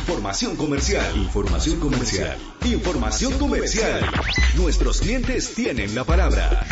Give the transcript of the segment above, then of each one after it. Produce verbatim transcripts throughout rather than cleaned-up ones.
Información comercial. Información comercial. Información comercial. Nuestros clientes tienen la palabra.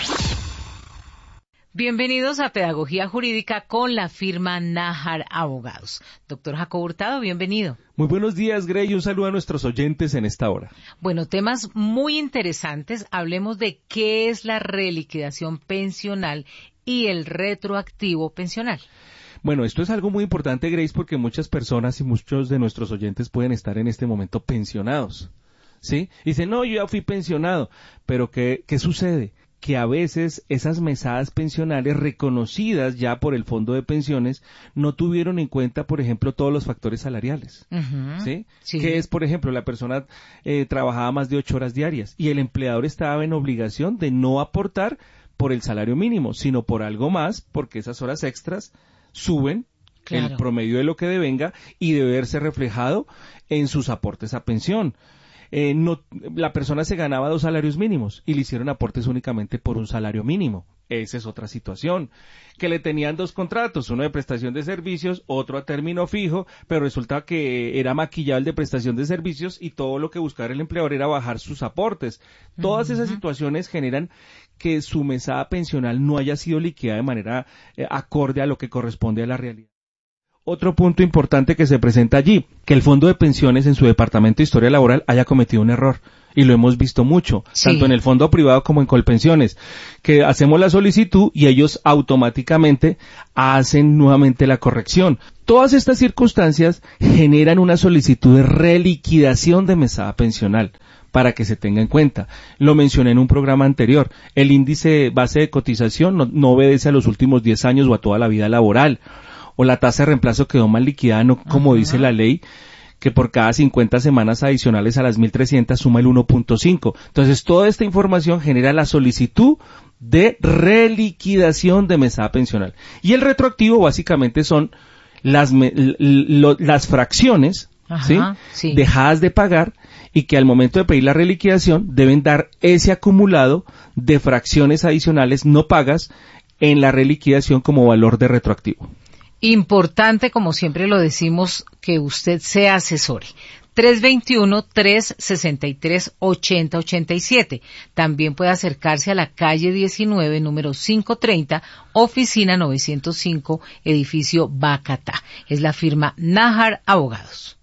Bienvenidos a Pedagogía Jurídica con la firma Nájar Abogados. Doctor Jacobo Hurtado, bienvenido. Muy buenos días, Grey, y un saludo a nuestros oyentes en esta hora. Bueno, temas muy interesantes. Hablemos de qué es la reliquidación pensional y el retroactivo pensional. Bueno, esto es algo muy importante, Grace, porque muchas personas y muchos de nuestros oyentes pueden estar en este momento pensionados, ¿sí? Y dicen, no, yo ya fui pensionado, pero ¿qué, qué sucede? Que a veces esas mesadas pensionales reconocidas ya por el Fondo de Pensiones no tuvieron en cuenta, por ejemplo, todos los factores salariales, uh-huh. ¿sí? Sí. Que es, por ejemplo, la persona eh, trabajaba más de ocho horas diarias y el empleador estaba en obligación de no aportar por el salario mínimo, sino por algo más, porque esas horas extras suben claro. el promedio de lo que devenga y debe verse reflejado en sus aportes a pensión. Eh, no, la persona se ganaba dos salarios mínimos y le hicieron aportes únicamente por un salario mínimo. Esa es otra situación. Que le tenían dos contratos, uno de prestación de servicios, otro a término fijo, pero resulta que era maquillado el de prestación de servicios y todo lo que buscaba el empleador era bajar sus aportes. Todas uh-huh. esas situaciones generan que su mesada pensional no haya sido liquidada de manera eh, acorde a lo que corresponde a la realidad. Otro punto importante que se presenta allí, que el Fondo de Pensiones en su Departamento de Historia Laboral haya cometido un error. Y lo hemos visto mucho, sí. tanto en el fondo privado como en Colpensiones, que hacemos la solicitud y ellos automáticamente hacen nuevamente la corrección. Todas estas circunstancias generan una solicitud de reliquidación de mesada pensional, para que se tenga en cuenta. Lo mencioné en un programa anterior. El índice base de cotización no, no obedece a los últimos diez años o a toda la vida laboral. O la tasa de reemplazo quedó mal liquidada, no como Ajá. dice la ley, que por cada cincuenta semanas adicionales a las mil trescientas suma el uno punto cinco. Entonces, toda esta información genera la solicitud de reliquidación de mesada pensional. Y el retroactivo básicamente son las, me, lo, las fracciones Ajá, ¿sí? Sí. dejadas de pagar y que al momento de pedir la reliquidación deben dar ese acumulado de fracciones adicionales no pagas en la reliquidación como valor de retroactivo. Importante, como siempre lo decimos, que usted se asesore. tres dos uno, tres seis tres, ocho cero ocho siete. También puede acercarse a la calle diecinueve, número quinientos treinta, oficina novecientos cinco, edificio Bacatá. Es la firma Nájar Abogados.